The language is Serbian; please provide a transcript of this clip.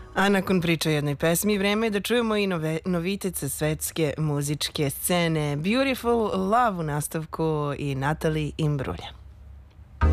A nakon priče o jednoj pesmi, vreme je da čujemo i novitet sa svetske muzičke scene. Beautiful Love u nastavku i Natalie Imbruglia.